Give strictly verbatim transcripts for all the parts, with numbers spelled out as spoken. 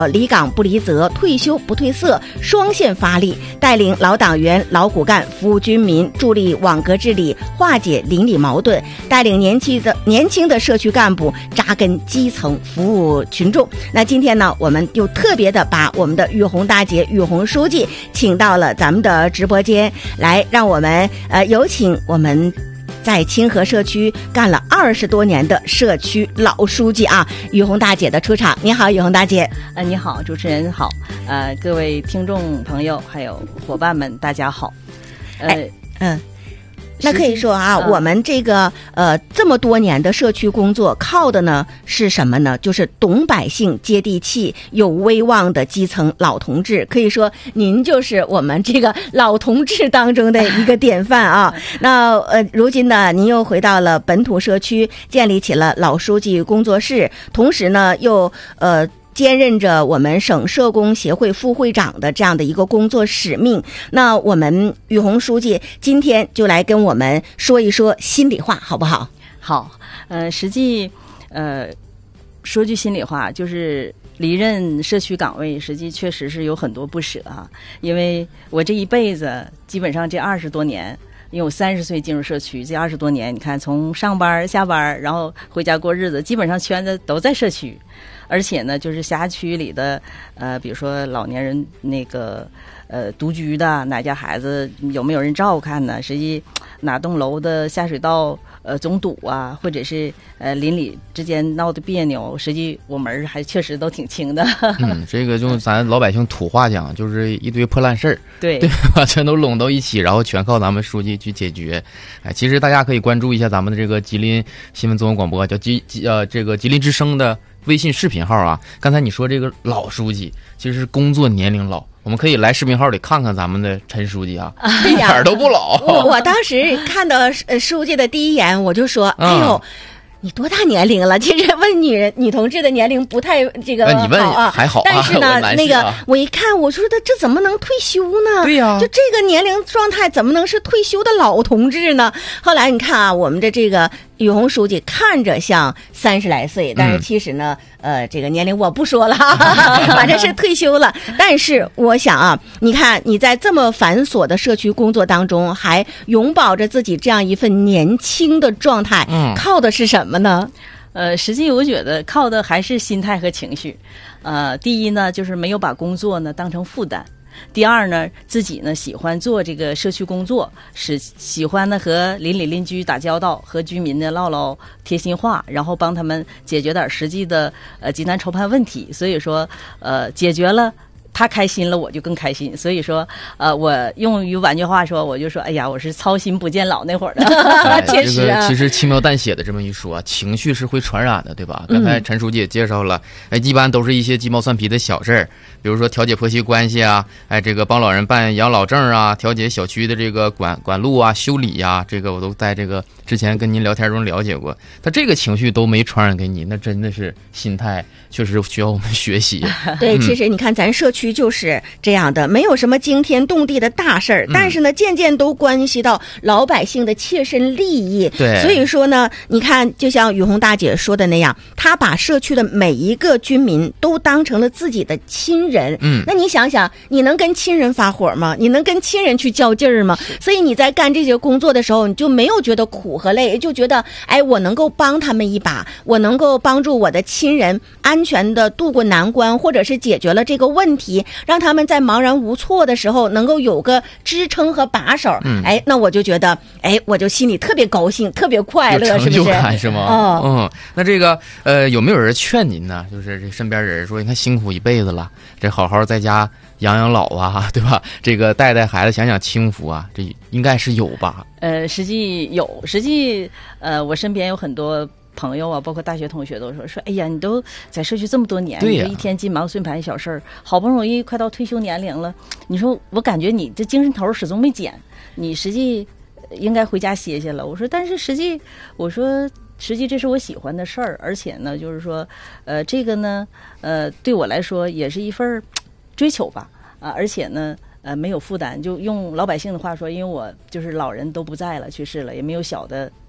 离岗不离责，退休不褪色，双线发力，带领老党员、老骨干服务军民，助力网格治理，化解邻里矛盾，带领年轻的年轻的社区干部扎根基层，服务群众。那今天呢，我们又特别的把我们的玉红大姐、玉红书记请到了咱们的直播间来，让我们呃有请我们在清河社区干了二十多年的社区老书记啊，玉红大姐的出场。你好，玉红大姐。 呃，你好，主持人好，呃，各位听众朋友还有伙伴们，大家好。呃， 哎、嗯。那可以说啊，我们这个呃这么多年的社区工作，靠的呢是什么呢？就是懂百姓、接地气、有威望的基层老同志。可以说，您就是我们这个老同志当中的一个典范啊。那呃，如今呢，您又回到了本土社区，建立起了老书记工作室，同时呢，又呃。兼任着我们省社工协会副会长的这样的一个工作使命。那我们玉红书记今天就来跟我们说一说心里话，好不好？ 好，呃，实际呃说句心里话，就是离任社区岗位，实际确实是有很多不舍啊。因为我这一辈子，基本上这二十多年。因为我三十岁进入社区，这二十多年，你看从上班、下班，然后回家过日子，基本上圈子都在社区。而且呢，就是辖区里的，呃，比如说老年人那个呃独居的，哪家孩子有没有人照看呢？实际哪栋楼的下水道呃总堵啊，或者是呃邻里之间闹得别扭，实际我门还确实都挺清的。 嗯，这个用咱老百姓土话讲，就是一堆破烂事儿， 对对吧？全都拢到一起，然后全靠咱们书记去解决。哎，其实大家可以关注一下咱们的这个吉林新闻综合广播，叫吉吉呃这个吉林之声的微信视频号啊。刚才你说这个老书记，其实是工作年龄老。我们可以来视频号里看看咱们的陈书记啊， 哎、 一点都不老。 我我当时看到呃书记的第一眼，我就说，哎呦。嗯，你多大年龄了？其实问女人、女同志的年龄不太这个好啊， 你问还好啊。 但是呢， 啊、 那个我一看，我说的这怎么能退休呢？ 对呀、啊， 就这个年龄状态，怎么能是退休的老同志呢？后来你看啊，我们的这个玉红书记看着像三十来岁，但是其实呢，嗯、呃，这个年龄我不说了，反正是退休了。但是我想啊，你看你在这么繁琐的社区工作当中，还永葆着自己这样一份年轻的状态，嗯，靠的是什么呢？ 呃，实际我觉得靠的还是心态和情绪。呃，第一呢，就是没有把工作呢当成负担。第二呢，自己呢喜欢做这个社区工作，是喜欢呢和邻里邻居打交道，和居民呢唠唠贴心话，然后帮他们解决点实际的呃急难愁盼问题。所以说，呃，解决了。他开心了，我就更开心。所以说，呃，我用于婉句话说，我就说，哎呀，我是操心不见老那会儿的。 哎、 确实、啊这个其实轻描淡写的这么一说，情绪是会传染的，对吧？刚才陈书记也介绍了，哎、嗯，一般都是一些鸡毛蒜皮的小事儿，比如说调解婆媳关系啊，哎，这个帮老人办养老证啊，调解小区的这个管管路啊、修理呀、啊，这个我都在这个之前跟您聊天中了解过。他这个情绪都没传染给你，那真的是心态确实需要我们学习。 对，其实你看咱社区就是这样的，没有什么惊天动地的大事儿，但是呢，件件都关系到老百姓的切身利益。 对， 所以说呢，你看，就像雨红大姐说的那样，她把社区的每一个居民都当成了自己的亲人。嗯，那你想想，你能跟亲人发火吗？你能跟亲人去较劲儿吗？所以你在干这些工作的时候，你就没有觉得苦和累，就觉得，哎，我能够帮他们一把，我能够帮助我的亲人安全的度过难关，或者是解决了这个问题，让他们在茫然无措的时候能够有个支撑和把手。嗯，哎，那我就觉得，哎，我就心里特别高兴，特别快乐， 是不是？有成就感是吗？ 哦， 嗯，那这个呃，有没有人劝您呢？就是这身边人说，你看辛苦一辈子了，这好好在家养养老啊，对吧？这个带带孩子，享享清福啊，这应该是有吧？ 呃，实际有，实际呃，我身边有很多朋友啊，包括大学同学都说说，哎呀，你都在社区这么多年， 对呀， 你一天金忙碎盘小事儿，好不容易快到退休年龄了，你说我感觉你这精神头始终没减，你实际应该回家歇歇了。我说，但是实际我说。实际这是我喜欢的事儿，而且呢，就是说，呃，这个呢，呃，对我来说也是一份追求吧，啊、呃，而且呢，呃，没有负担。就用老百姓的话说，因为我就是老人都不在了，去世了，也没有小的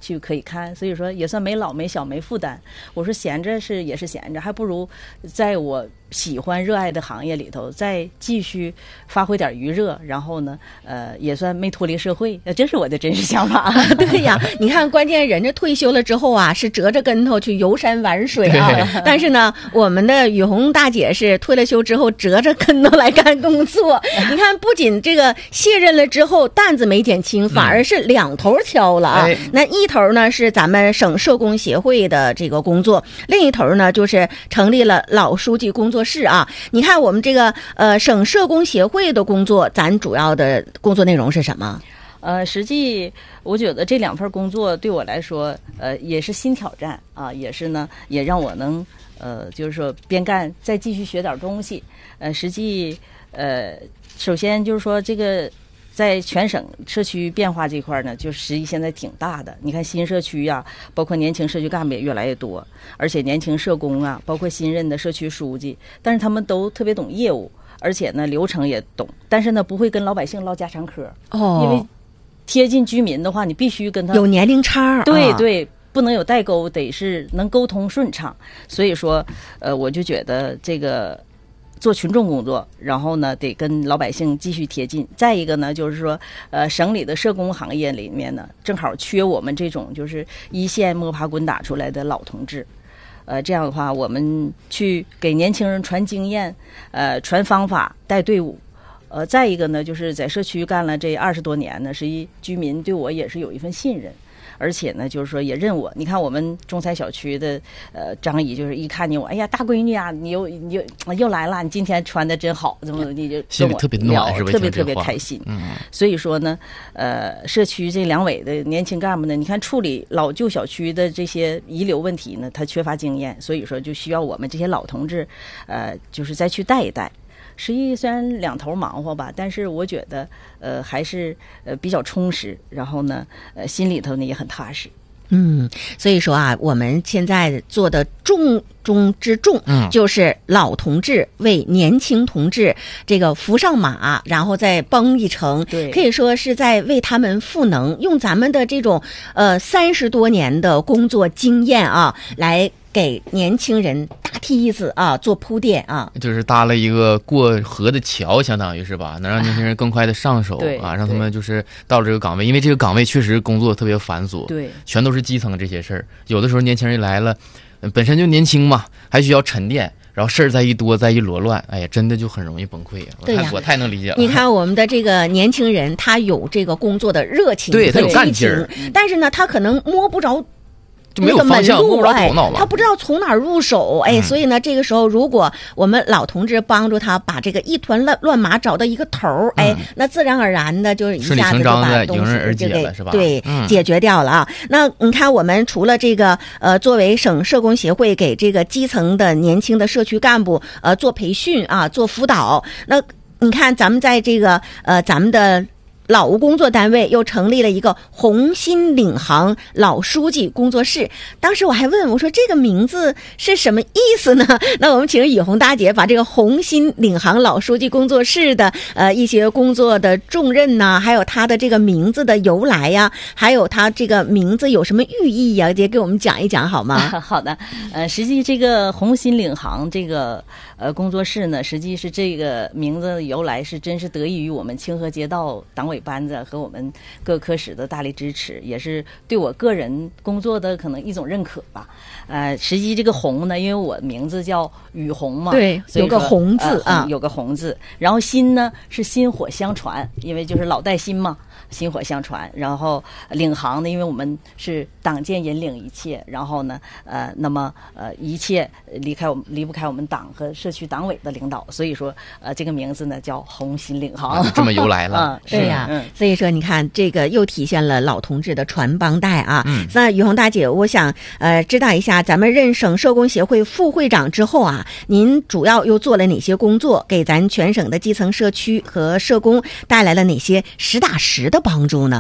去可以看，所以说也算没老没小没负担。我说闲着是也是闲着，还不如在我喜欢热爱的行业里头再继续发挥点余热，然后呢呃也算没脱离社会，这是我的真实想法。 对呀，你看关键人家退休了之后啊是折着跟头去游山玩水啊，但是呢我们的雨红大姐是退了休之后折着跟头来干工作。你看不仅这个卸任了之后担子没减轻，反而是两头挑了啊、嗯、那一头呢是咱们省社工协会的这个工作，另一头呢就是成立了老书记工作室啊。你看我们这个呃省社工协会的工作，咱主要的工作内容是什么？ 呃，实际我觉得这两份工作对我来说，呃，也是新挑战啊，也是呢，也让我能呃，就是说边干再继续学点东西。呃，实际呃，首先就是说这个。在全省社区变化这块呢，就实际现在挺大的。你看新社区呀、啊，包括年轻社区干部也越来越多，而且年轻社工啊，包括新任的社区书记，但是他们都特别懂业务，而且呢流程也懂，但是呢不会跟老百姓唠家常嗑。哦，因为贴近居民的话，你必须跟他有年龄差。 对对。不能有代沟，得是能沟通顺畅。所以说，呃，我就觉得这个。做群众工作，然后呢，得跟老百姓继续贴近。再一个呢，就是说，呃，省里的社工行业里面呢，正好缺我们这种就是一线摸爬滚打出来的老同志。呃，这样的话，我们去给年轻人传经验，呃，传方法，带队伍。呃，再一个呢，就是在社区干了这二十多年呢，实际居民对我也是有一份信任。而且呢，就是说也认我。你看我们中彩小区的呃张姨，就是一看见我，哎呀，大闺女啊，你又你又又来了，你今天穿的真好，怎么怎么地，就心里特别暖，是吧？ 特别特别开心。嗯，所以说呢，呃，社区这两委的年轻干部呢，你看处理老旧小区的这些遗留问题呢，他缺乏经验，所以说就需要我们这些老同志，呃，就是再去带一带。实际虽然两头忙活吧，但是我觉得呃还是呃比较充实，然后呢呃心里头呢也很踏实。 嗯，所以说啊，我们现在做的重中之重， 嗯， 就是老同志为年轻同志这个扶上马，然后再蹦一程， 对， 可以说是在为他们赋能，用咱们的这种呃三十多年的工作经验啊，来给年轻人大梯子啊做铺垫啊， 就是搭了一个过河的桥，相当于是吧，能让年轻人更快的上手啊，让他们就是到了这个岗位，因为这个岗位确实工作特别繁琐， 对， 全都是基层这些事儿，有的时候年轻人来了，本身就年轻嘛，还需要沉淀。然后事儿再一多再一罗乱，哎呀，真的就很容易崩溃啊！ 对呀， 我太能理解了。 你看我们的这个年轻人，他有这个工作的热情， 对他有干劲儿， 但是呢，他可能摸不着。 就没有方向，摸不着头脑吧？ 他不知道从哪儿入手，哎，嗯、所以呢，这个时候如果我们老同志帮助他把这个一团乱乱麻找到一个头儿，哎、嗯，那自然而然的就是一下子就把东西就给对、嗯、解决掉了啊。那你看，我们除了这个呃，作为省社工协会给这个基层的年轻的社区干部呃做培训啊，做辅导，那你看咱们在这个呃咱们的。老务工作单位又成立了一个红心领航老书记工作室，当时我还问我说这个名字是什么意思呢？那我们请雨红大姐把这个红心领航老书记工作室的呃一些工作的重任呐、啊，还有它的这个名字的由来呀、啊，还有它这个名字有什么寓意呀、啊，也给我们讲一讲好吗？ 好的，呃，实际这个红心领航这个呃工作室呢，实际是这个名字的由来是真是得益于我们清河街道党委班子和我们各科室的大力支持，也是对我个人工作的可能一种认可吧。呃，实际这个红呢，因为我名字叫雨红嘛， 对，有个红字、呃、 啊，有个红字。然后心呢是薪火相传，因为就是老带新嘛，薪火相传。然后领航呢，因为我们是党建引领一切，然后呢，呃，那么呃一切离开我们离不开我们党和社区党委的领导，所以说呃这个名字呢叫红心领航， 啊、这么由来了。 啊， 对呀、啊嗯，所以说你看这个又体现了老同志的传帮带啊。 嗯， 那雨红大姐，我想呃知道一下，咱们任省社工协会副会长之后啊，您主要又做了哪些工作，给咱全省的基层社区和社工带来了哪些实打实的帮助呢？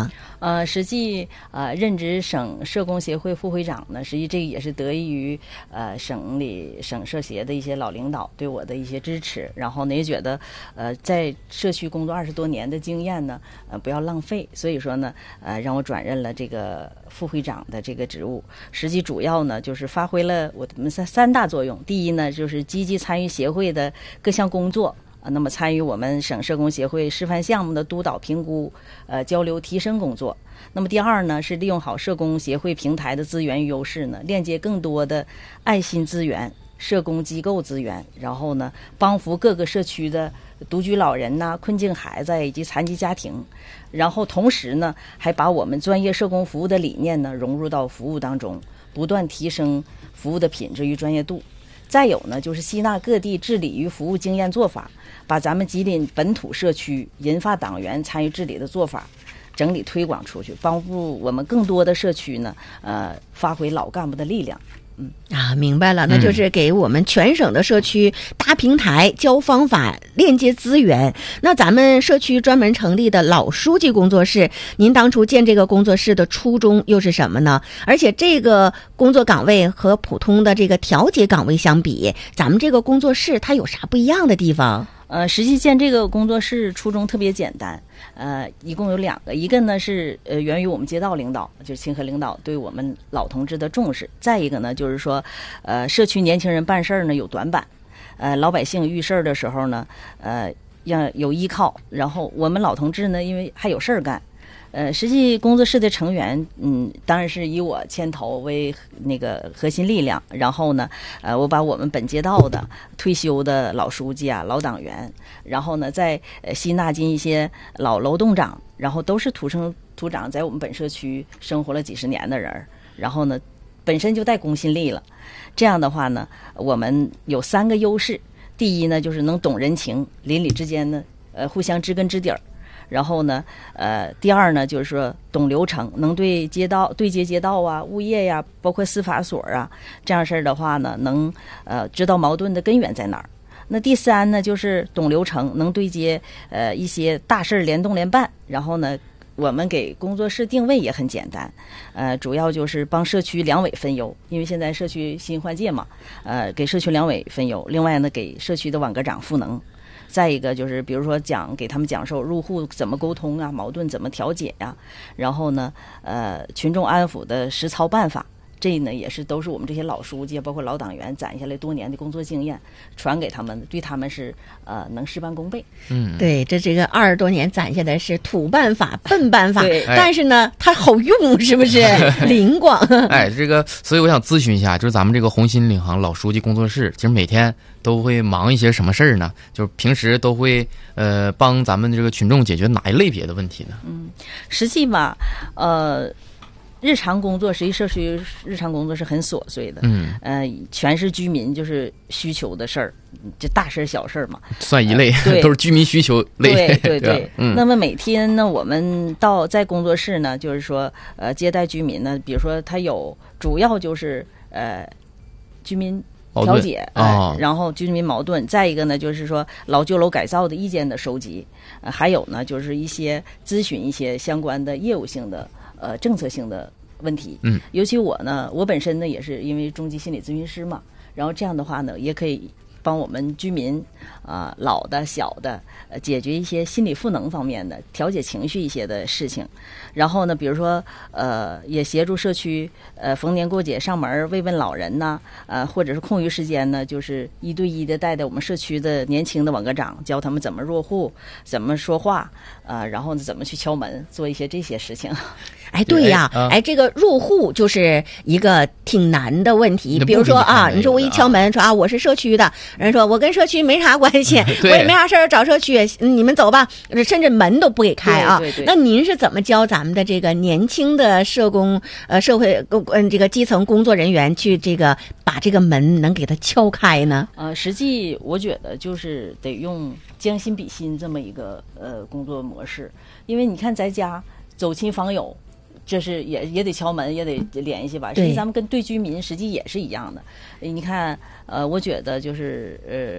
呃，实际呃任职省社工协会副会长呢，实际这个也是得益于呃省里省社协的一些老领导对我的一些支持，然后呢也觉得呃在社区工作二十多年的经验呢，呃不要浪费，所以说呢呃让我转任了这个副会长的这个职务。实际主要呢就是发挥了我们三三大作用，第一呢就是积极参与协会的各项工作。啊，那么参与我们省社工协会示范项目的督导评估、呃交流提升工作。那么第二呢，是利用好社工协会平台的资源与优势呢，链接更多的爱心资源、社工机构资源，然后呢，帮扶各个社区的独居老人呐、困境孩子以及残疾家庭。然后同时呢，还把我们专业社工服务的理念呢融入到服务当中，不断提升服务的品质与专业度。再有呢，就是吸纳各地治理与服务经验做法，把咱们吉林本土社区银发党员参与治理的做法整理推广出去，帮助我们更多的社区呢，呃，发挥老干部的力量。嗯啊，明白了，那就是给我们全省的社区搭平台、教方法、链接资源。那咱们社区专门成立的老书记工作室，您当初建这个工作室的初衷又是什么呢？而且这个工作岗位和普通的这个调解岗位相比，咱们这个工作室它有啥不一样的地方？ 呃，实际建这个工作室初衷特别简单，呃，一共有两个，一个呢是呃源于我们街道领导，就是清河领导对我们老同志的重视，再一个呢就是说，呃，社区年轻人办事儿呢有短板，呃，老百姓遇事儿的时候呢，呃，要有依靠，然后我们老同志呢，因为还有事儿干。呃，实际工作室的成员，嗯，当然是以我牵头为那个核心力量。然后呢，呃，我把我们本街道的退休的老书记啊、老党员，然后呢，再呃吸纳进一些老楼栋长，然后都是土生土长在我们本社区生活了几十年的人，然后呢，本身就带公信力了。这样的话呢，我们有三个优势。第一呢，就是能懂人情，邻里之间呢，呃，互相知根知底儿。然后呢，呃，第二呢，就是说懂流程，能对街道、对接街道啊、物业呀，包括司法所啊，这样事儿的话呢，能呃知道矛盾的根源在哪儿。那第三呢，就是懂流程，能对接呃一些大事儿联动联办。然后呢，我们给工作室定位也很简单，呃，主要就是帮社区两委分忧，因为现在社区新换届嘛，呃，给社区两委分忧。另外呢，给社区的网格长赋能。再一个就是，比如说讲给他们讲授入户怎么沟通啊，矛盾怎么调解呀、啊，然后呢，呃，群众安抚的实操办法，这呢也是都是我们这些老书记，包括老党员攒下来多年的工作经验，传给他们，对他们是呃能事半功倍。 嗯， 对，这这个二十多年攒下的是土办法、笨办法， 对， 但是呢，它好用，是不是灵光？ 哎，这个，所以我想咨询一下，就是咱们这个红心领航老书记工作室，其实每天都会忙一些什么事儿呢？就是平时都会呃帮咱们这个群众解决哪一类别的问题呢？ 嗯，实际吧，呃。日常工作，实际社区日常工作是很琐碎的， 嗯， 呃，全是居民就是需求的事儿，这大事小事嘛， 算一类， 呃、 都是居民需求类， 对对对。 嗯， 那么每天呢，我们到在工作室呢，就是说，呃，接待居民呢，比如说他有主要就是呃，居民调解啊、呃，然后居民矛盾，再一个呢，就是说老旧楼改造的意见的收集，呃，还有呢，就是一些咨询一些相关的业务性的。呃，政策性的问题， 嗯， 尤其我呢，我本身呢也是因为中级心理咨询师嘛，然后这样的话呢，也可以帮我们居民啊、呃，老的、小的，呃，解决一些心理赋能方面的、调节情绪一些的事情。然后呢，比如说呃，也协助社区呃逢年过节上门慰问老人呐，呃，或者是空余时间呢，就是一对一的带带我们社区的年轻的网格长，教他们怎么入户、怎么说话，呃，然后呢怎么去敲门，做一些这些事情。 哎，对呀，哎，啊、哎，这个入户就是一个挺难的问题。比如说啊，你说我一敲门说啊，我是社区的，人说我跟社区没啥关系，我也没啥事儿找社区，你们走吧，甚至门都不给开啊。 对对对， 那您是怎么教咱们的这个年轻的社工呃社会嗯这个基层工作人员去这个把这个门能给它敲开呢？ 呃，实际我觉得就是得用将心比心这么一个呃工作模式，因为你看在家走亲访友。这是也也得敲门，也得联系吧。实际咱们跟对居民实际也是一样的。你看，呃，我觉得就是呃，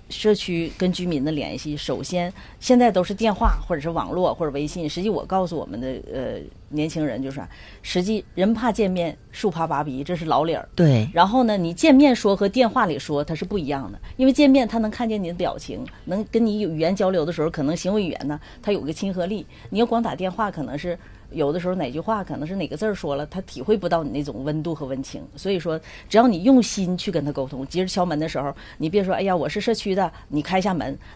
社区跟居民的联系，首先现在都是电话或者是网络或者微信。实际我告诉我们的呃年轻人就是，实际人怕见面，树怕拔鼻，这是老理儿。 对。 然后呢，你见面说和电话里说它是不一样的，因为见面他能看见你的表情，能跟你有语言交流的时候，可能行为语言呢它有个亲和力。你要光打电话，可能是有的时候哪句话可能是哪个字说了，他体会不到你那种温度和温情。所以说，只要你用心去跟他沟通，即使敲门的时候，你别说哎呀我是社区的，你开下门，